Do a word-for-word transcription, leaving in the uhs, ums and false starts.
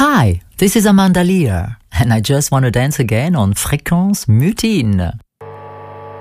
Hi, this is Amanda Lear, and I just want to dance again on Fréquence Mutine.